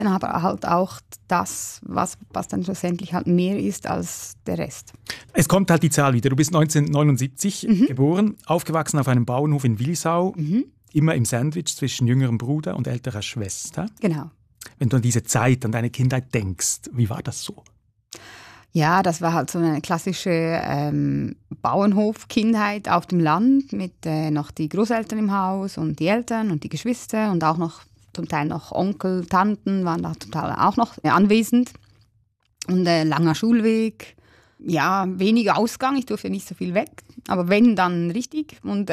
aber halt auch das, was dann schlussendlich halt mehr ist als der Rest. Es kommt halt die Zahl wieder. Du bist 1979 geboren, aufgewachsen auf einem Bauernhof in Willisau, immer im Sandwich zwischen jüngerem Bruder und älterer Schwester. Genau. Wenn du an diese Zeit, an deine Kindheit denkst, wie war das so? Ja, das war halt so eine klassische Bauernhof-Kindheit auf dem Land mit noch die Großeltern im Haus und die Eltern und die Geschwister und auch noch zum Teil noch Onkel, Tanten waren da total auch noch anwesend. Und langer Schulweg. Ja, wenig Ausgang, ich durfte nicht so viel weg, aber wenn, dann richtig. Und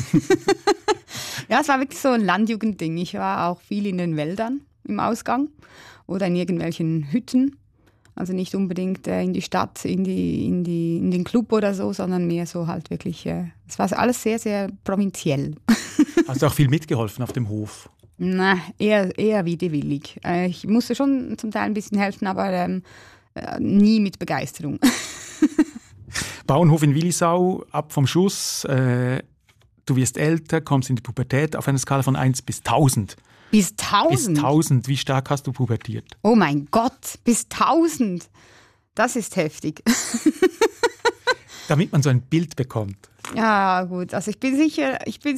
ja, es war wirklich so ein Landjugendding. Ich war auch viel in den Wäldern im Ausgang oder in irgendwelchen Hütten. Also nicht unbedingt in die Stadt, in den Club oder so, sondern mehr so halt wirklich, es war alles sehr, sehr provinziell. Hast du auch viel mitgeholfen auf dem Hof? Na, eher widerwillig. Ich musste schon zum Teil ein bisschen helfen, aber nie mit Begeisterung. Bauernhof in Willisau, ab vom Schuss, du wirst älter, kommst in die Pubertät auf einer Skala von 1 bis 1000. Bis 1000? Bis 1000, wie stark hast du pubertiert? Oh mein Gott, bis 1000? Das ist heftig. Damit man so ein Bild bekommt. Ja gut, also ich bin sicher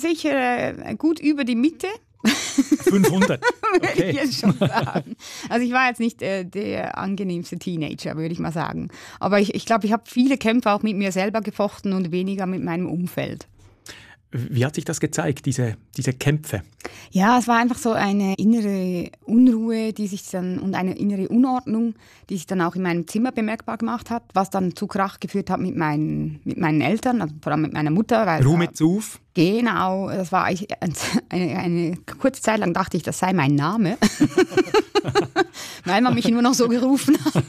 gut über die Mitte. 500, okay. Würde ich jetzt schon sagen. Also ich war jetzt nicht der angenehmste Teenager, würde ich mal sagen. Aber ich glaube, ich habe viele Kämpfe auch mit mir selber gefochten und weniger mit meinem Umfeld. Wie hat sich das gezeigt, diese Kämpfe? Ja, es war einfach so eine innere Unruhe, und eine innere Unordnung, die sich dann auch in meinem Zimmer bemerkbar gemacht hat, was dann zu Krach geführt hat mit meinen Eltern, also vor allem mit meiner Mutter. Ruhe mit Zuf? Genau, das war eine kurze Zeit lang dachte ich, das sei mein Name, weil man mich nur noch so gerufen hat.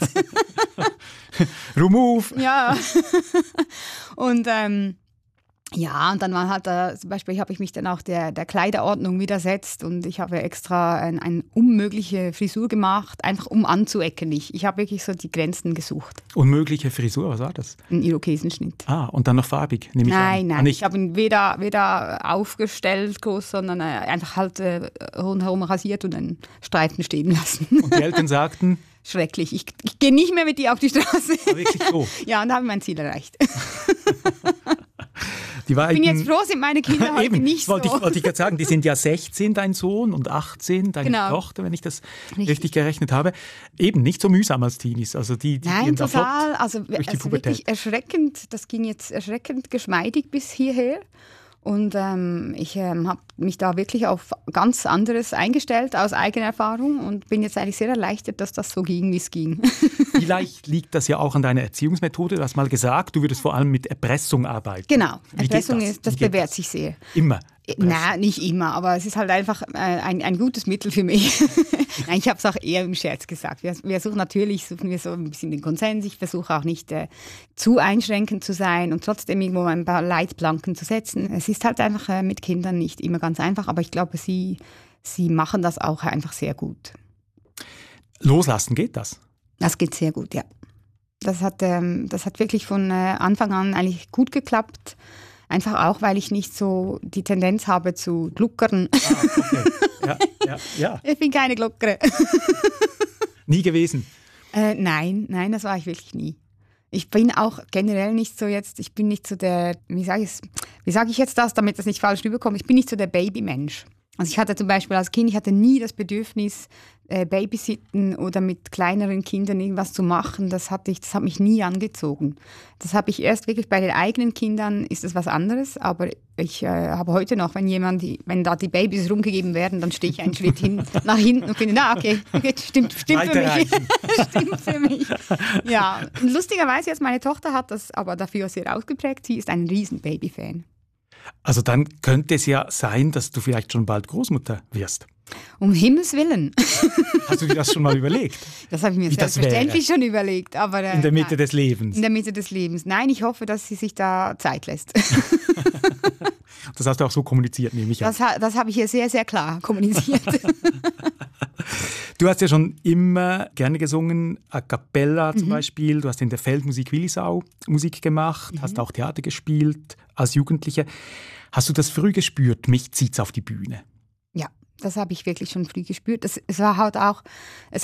Rumuf! Ja, und ja, und dann war halt zum Beispiel habe ich mich dann auch der Kleiderordnung widersetzt und ich habe extra eine unmögliche Frisur gemacht, einfach um anzuecken. Ich habe wirklich so die Grenzen gesucht. Unmögliche Frisur, was war das? Ein Irokesenschnitt. Ah, und dann noch farbig, nehme ich an. Nein, ich habe ihn weder aufgestellt groß, sondern einfach halt rundherum rasiert und einen Streifen stehen lassen. Und die Eltern sagten? Schrecklich, ich gehe nicht mehr mit dir auf die Straße. Aber wirklich so? Ja, und da habe ich mein Ziel erreicht. Ich bin jetzt froh, sind meine Kinder heute nicht so. Wollte ich gerade sagen, die sind ja 16, dein Sohn, und 18, deine Tochter, wenn ich das richtig gerechnet habe. Eben, nicht so mühsam als Teenies. Also die Nein, da total. Also wirklich erschreckend, das ging jetzt erschreckend geschmeidig bis hierher. Und ich habe mich da wirklich auf ganz anderes eingestellt aus eigener Erfahrung und bin jetzt eigentlich sehr erleichtert, dass das so ging, wie es ging. Vielleicht liegt das ja auch an deiner Erziehungsmethode. Du hast mal gesagt, du würdest vor allem mit Erpressung arbeiten. Genau, Erpressung das bewährt sich sehr. Immer? Nein, nicht immer, aber es ist halt einfach ein gutes Mittel für mich. Nein, ich habe es auch eher im Scherz gesagt. Wir suchen so ein bisschen den Konsens. Ich versuche auch nicht zu einschränkend zu sein und trotzdem irgendwo ein paar Leitplanken zu setzen. Es ist halt einfach mit Kindern nicht immer ganz einfach, aber ich glaube, sie machen das auch einfach sehr gut. Loslassen, geht das? Das geht sehr gut, ja. Das hat wirklich von Anfang an eigentlich gut geklappt. Einfach auch, weil ich nicht so die Tendenz habe zu gluckern. Ah, okay. Ja. Ich bin keine Gluckere. Nie gewesen? Nein, das war ich wirklich nie. Ich bin auch generell nicht so ich bin nicht so der, wie sage ich jetzt das, damit das nicht falsch rüberkommt, ich bin nicht so der Babymensch. Also ich hatte zum Beispiel als Kind, ich hatte nie das Bedürfnis, Babysitten oder mit kleineren Kindern irgendwas zu machen. Das hat mich nie angezogen. Das habe ich erst wirklich bei den eigenen Kindern, ist das was anderes. Aber ich habe heute noch, wenn da die Babys rumgegeben werden, dann stehe ich einen Schritt nach hinten und finde, okay, stimmt für mich. Stimmt für mich. Ja, und lustigerweise jetzt, meine Tochter hat das aber dafür sehr ausgeprägt. Sie ist ein riesen Baby-Fan. Also dann könnte es ja sein, dass du vielleicht schon bald Großmutter wirst. Um Himmels Willen. Hast du dir das schon mal überlegt? Das habe ich mir selbstverständlich schon überlegt. Aber, in der Mitte des Lebens? In der Mitte des Lebens. Nein, ich hoffe, dass sie sich da Zeit lässt. Das hast du auch so kommuniziert, nehme ich an. Das habe ich hier sehr, sehr klar kommuniziert. Du hast ja schon immer gerne gesungen, a cappella zum Beispiel. Du hast in der Feldmusik Willisau Musik gemacht, hast auch Theater gespielt als Jugendliche. Hast du das früh gespürt, mich zieht's auf die Bühne? Ja, Das habe ich wirklich schon früh gespürt. Es